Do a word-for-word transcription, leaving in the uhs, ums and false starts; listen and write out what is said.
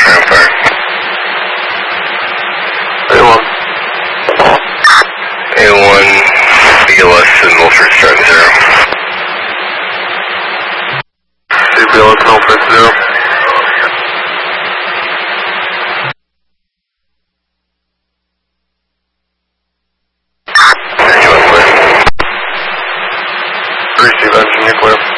Fire. A one. A one, B L S and Milford starting zero. C B L S Milford zero. Receive engine, you're clear.